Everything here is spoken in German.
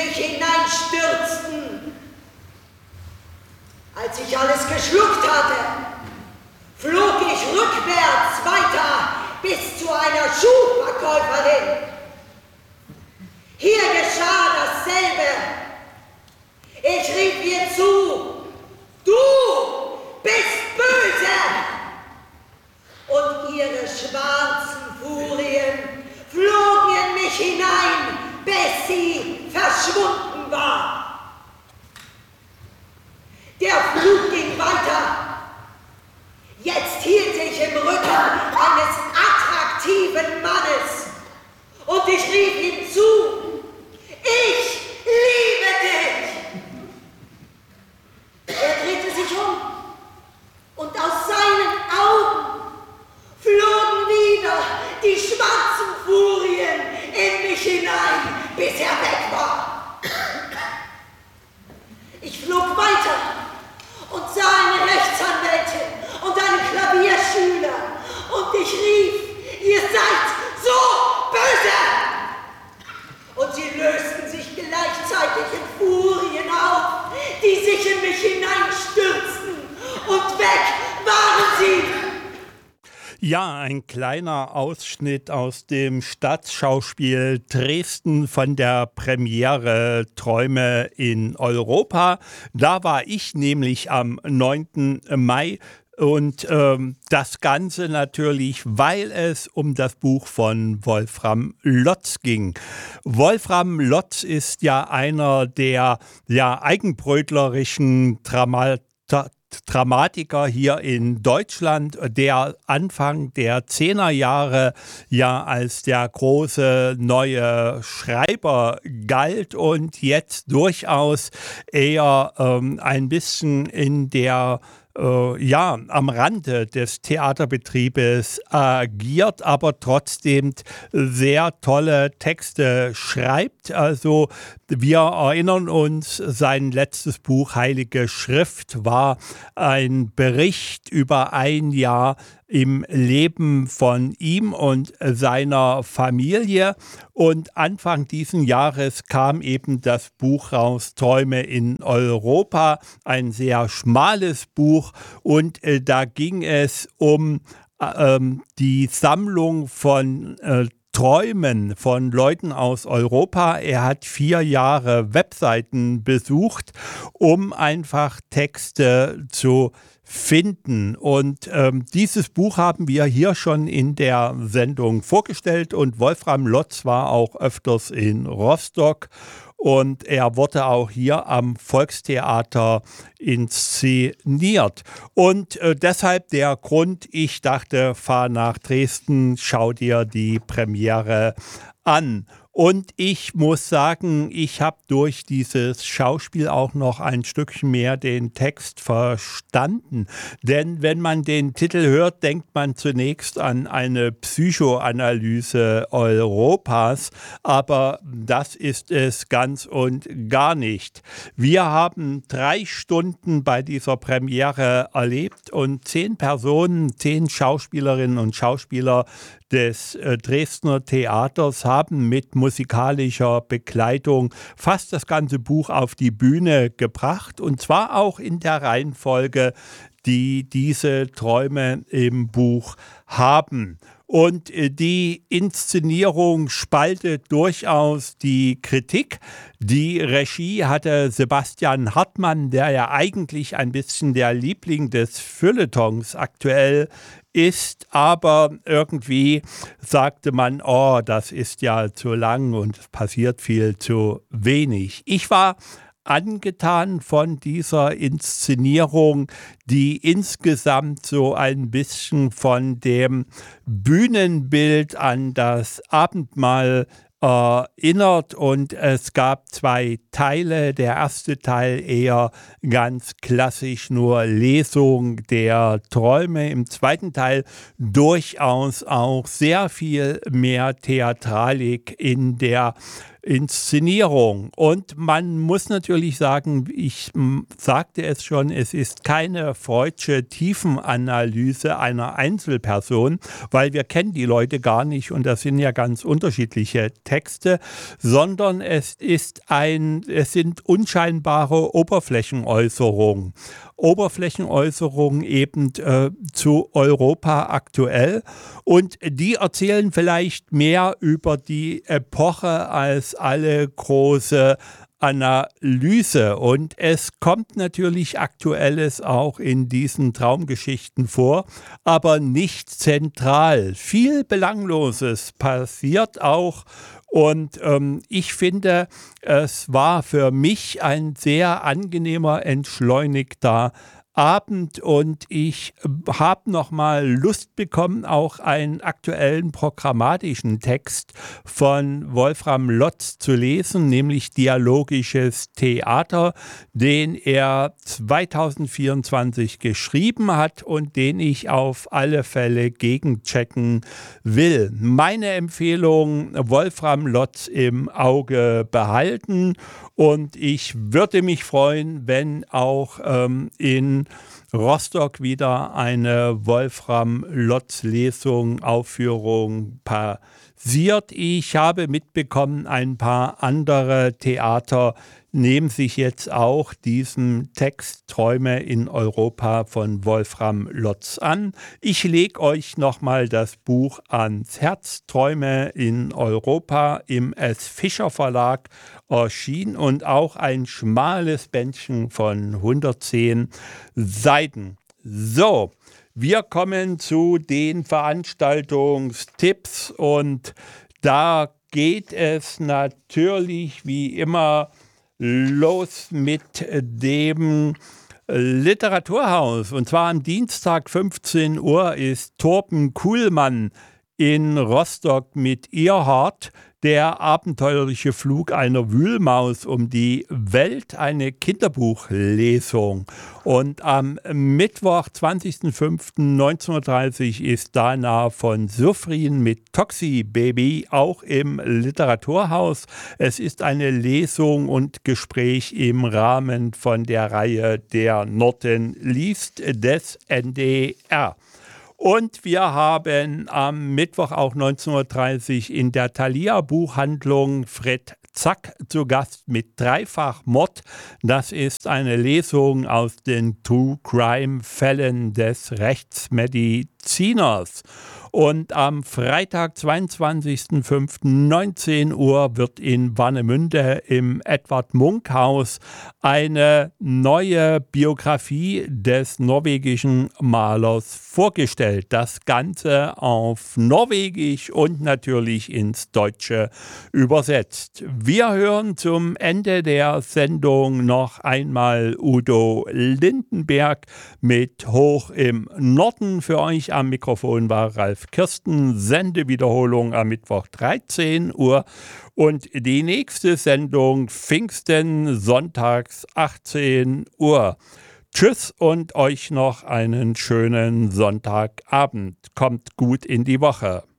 mich hineinstürzten. Als ich alles geschluckt hatte, flog ich rückwärts weiter bis zu einer Schuhverkäuferin. Hier geschah dasselbe. Ich rief ihr zu, du bist böse. Und ihre schwarzen Furien flogen in mich hinein, bis sie verschwunden war. Der Flug ging weiter. Jetzt hielt ich im Rücken eines attraktiven Mannes und ich rief ihm zu, ich liebe dich. Er drehte sich um und aus seinen Augen flogen wieder die schwarzen Furien in mich hinein, bis er weg war. Ich flog weiter und sah eine Rechtsanwältin und einen Klavierschüler und ich rief, ihr seid so böse! Und sie lösten sich gleichzeitig in Furien auf, die sich in mich hineinstürzten und weg waren sie! Ja, ein kleiner Ausschnitt aus dem Stadtschauspiel Dresden von der Premiere Träume in Europa. Da war ich nämlich am 9. Mai und das Ganze natürlich, weil es um das Buch von Wolfram Lotz ging. Wolfram Lotz ist ja einer der eigenbrötlerischen Dramatiker hier in Deutschland, der Anfang der 10er Jahre ja als der große neue Schreiber galt und jetzt durchaus eher ein bisschen in der am Rande des Theaterbetriebes agiert, aber trotzdem sehr tolle Texte schreibt. Also wir erinnern uns, sein letztes Buch Heilige Schrift war ein Bericht über ein Jahr im Leben von ihm und seiner Familie. Und Anfang diesen Jahres kam eben das Buch raus, Träume in Europa, ein sehr schmales Buch. Und da ging es um die Sammlung von Träumen von Leuten aus Europa. Er hat 4 Jahre Webseiten besucht, um einfach Texte zu finden. Und dieses Buch haben wir hier schon in der Sendung vorgestellt und Wolfram Lotz war auch öfters in Rostock und er wurde auch hier am Volkstheater inszeniert. Und deshalb der Grund, ich dachte, fahr nach Dresden, schau dir die Premiere an. Und ich muss sagen, ich habe durch dieses Schauspiel auch noch ein Stückchen mehr den Text verstanden. Denn wenn man den Titel hört, denkt man zunächst an eine Psychoanalyse Europas. Aber das ist es ganz und gar nicht. Wir haben 3 Stunden bei dieser Premiere erlebt und 10 Personen, 10 Schauspielerinnen und Schauspieler des Dresdner Theaters haben mit musikalischer Begleitung fast das ganze Buch auf die Bühne gebracht und zwar auch in der Reihenfolge, die diese Träume im Buch haben. Und die Inszenierung spaltet durchaus die Kritik. Die Regie hatte Sebastian Hartmann, der ja eigentlich ein bisschen der Liebling des Feuilletons aktuell ist, aber irgendwie sagte man, oh, das ist ja zu lang und es passiert viel zu wenig. Ich war angetan von dieser Inszenierung, die insgesamt so ein bisschen von dem Bühnenbild an das Abendmahl erinnert und es gab 2 Teile. Der erste Teil eher ganz klassisch nur Lesung der Träume. Im zweiten Teil durchaus auch sehr viel mehr Theatralik in der Inszenierung. Und man muss natürlich sagen, ich sagte es schon, es ist keine freudsche Tiefenanalyse einer Einzelperson, weil wir kennen die Leute gar nicht und das sind ja ganz unterschiedliche Texte, sondern es sind unscheinbare Oberflächenäußerungen. Oberflächenäußerungen eben zu Europa aktuell und die erzählen vielleicht mehr über die Epoche als alle große Analyse. Und es kommt natürlich Aktuelles auch in diesen Traumgeschichten vor, aber nicht zentral. Viel Belangloses passiert auch. Und ich finde, es war für mich ein sehr angenehmer, entschleunigter Abend und ich habe nochmal Lust bekommen, auch einen aktuellen programmatischen Text von Wolfram Lotz zu lesen, nämlich Dialogisches Theater, den er 2024 geschrieben hat und den ich auf alle Fälle gegenchecken will. Meine Empfehlung, Wolfram Lotz im Auge behalten und ich würde mich freuen, wenn auch in Rostock wieder eine Wolfram-Lotz-Lesung, Aufführung passiert. Ich habe mitbekommen, ein paar andere Theater nehmen sich jetzt auch diesen Text Träume in Europa von Wolfram Lotz an. Ich lege euch nochmal das Buch ans Herz. Träume in Europa im S. Fischer Verlag erschien und auch ein schmales Bändchen von 110 Seiten. So, wir kommen zu den Veranstaltungstipps und da geht es natürlich wie immer los mit dem Literaturhaus. Und zwar am Dienstag 15 Uhr ist Torben Kuhlmann in Rostock mit Earhart, der abenteuerliche Flug einer Wühlmaus um die Welt, eine Kinderbuchlesung. Und am Mittwoch, 20.05.1930 ist Dana von Suffrin mit Toxi Baby auch im Literaturhaus. Es ist eine Lesung und Gespräch im Rahmen von der Reihe Der Norden liest des NDR. Und wir haben am Mittwoch auch 19.30 Uhr in der Thalia Buchhandlung Fred Zack zu Gast mit Dreifachmord. Das ist eine Lesung aus den True Crime Fällen des Rechtsmediziners. Und am Freitag, 22.05.19 Uhr wird in Warnemünde im Edvard Munch Haus eine neue Biografie des norwegischen Malers vorgestellt. Das Ganze auf Norwegisch und natürlich ins Deutsche übersetzt. Wir hören zum Ende der Sendung noch einmal Udo Lindenberg mit Hoch im Norden. Für euch am Mikrofon war Ralf Kirsten. Sendewiederholung am Mittwoch 13 Uhr und die nächste Sendung Pfingsten sonntags 18 Uhr. Tschüss und euch noch einen schönen Sonntagabend. Kommt gut in die Woche.